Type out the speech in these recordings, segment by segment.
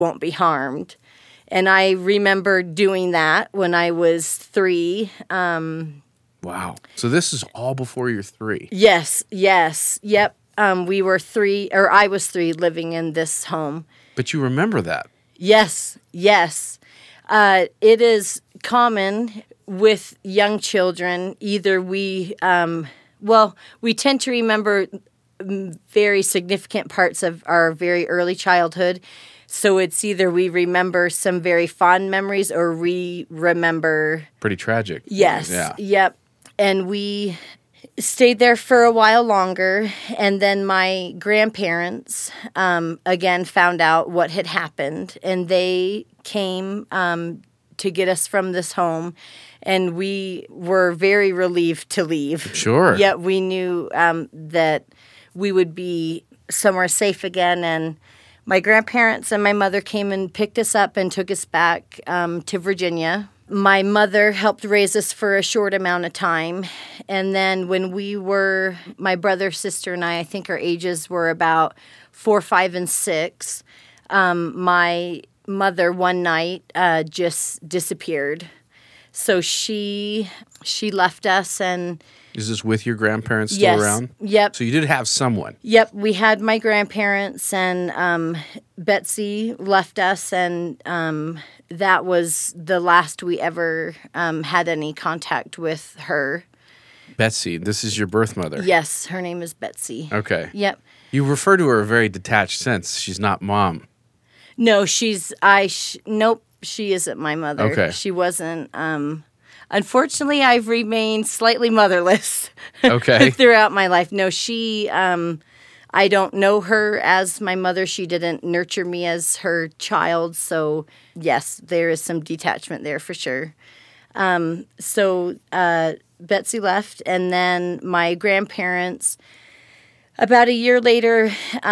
won't be harmed. And I remember doing that when I was 3. Wow. So this is all before you're 3. Yes. Yep. We were 3, or I was 3 living in this home. But you remember that. Yes. It is common with young children. Either we tend to remember very significant parts of our very early childhood. So it's either we remember some very fond memories or we remember... Pretty tragic. Yes. Yeah. Yep. And we stayed there for a while longer. And then my grandparents, again, found out what had happened. And they came to get us from this home. And we were very relieved to leave. Sure. Yet we knew that we would be somewhere safe again. And my grandparents and my mother came and picked us up and took us back to Virginia. My mother helped raise us for a short amount of time. And then when we were, my brother, sister, and I think our ages were about 4, 5, and 6, my mother one night just disappeared. So she left us. And is this with your grandparents still around? Yep. So you did have someone. Yep. We had my grandparents, and Betsy left us, and that was the last we ever had any contact with her. Betsy, this is your birth mother. Yes, her name is Betsy. Okay. Yep. You refer to her in a very detached sense. She's not mom. No, nope, she isn't my mother. Okay. She wasn't. Unfortunately, I've remained slightly motherless throughout my life. No, I don't know her as my mother. She didn't nurture me as her child. So, yes, there is some detachment there for sure. So Betsy left, and then my grandparents, about a year later,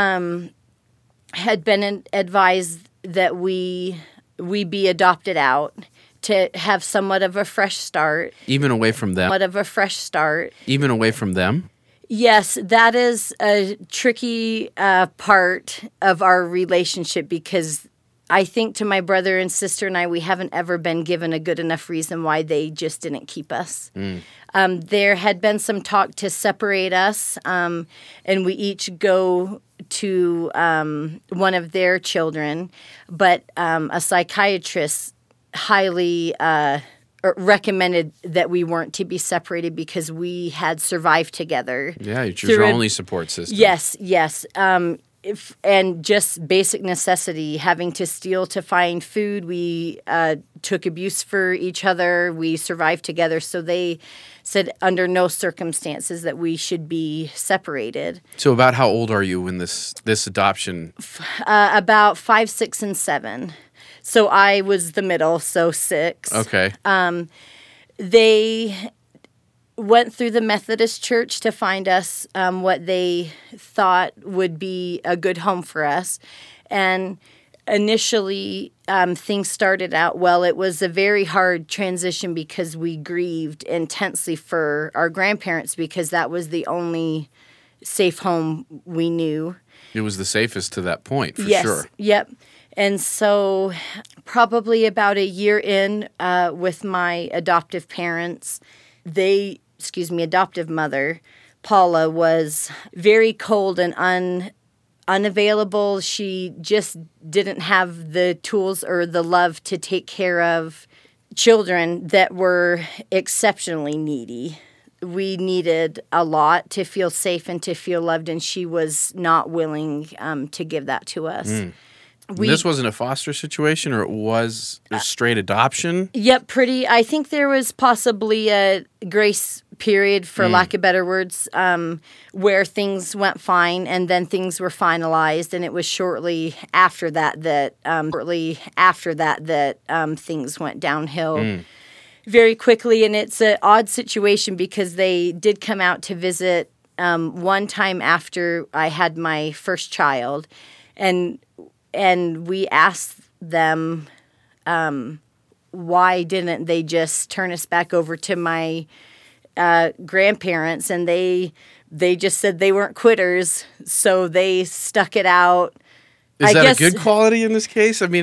had been advised that we be adopted out to have somewhat of a fresh start. Even away from them? Somewhat of a fresh start. Even away from them? Yes, that is a tricky part of our relationship, because I think to my brother and sister and I, we haven't ever been given a good enough reason why they just didn't keep us. There had been some talk to separate us, and we each go to one of their children, but a psychiatrist highly recommended that we weren't to be separated because we had survived together. Yeah, it's your only support system. Yes. And just basic necessity, having to steal to find food. We took abuse for each other. We survived together. So they said under no circumstances that we should be separated. So about how old are you when this adoption? About 5, 6, and 7. So I was the middle, so 6. Okay. They went through the Methodist Church to find us what they thought would be a good home for us. And initially, things started out well. It was a very hard transition because we grieved intensely for our grandparents because that was the only safe home we knew. It was the safest to that point, for yes, sure. Yep. And so probably about a year in with my adoptive parents, adoptive mother, Paula, was very cold and unavailable. She just didn't have the tools or the love to take care of children that were exceptionally needy. We needed a lot to feel safe and to feel loved, and she was not willing to give that to us. This wasn't a foster situation, or it was a straight adoption? Yep, I think there was possibly a grace period, for lack of better words, where things went fine, and then things were finalized, and it was shortly after that things went downhill very quickly. And it's an odd situation because they did come out to visit one time after I had my first child, and we asked them, why didn't they just turn us back over to my grandparents? And they just said they weren't quitters, so they stuck it out. Is that a good quality in this case? I mean,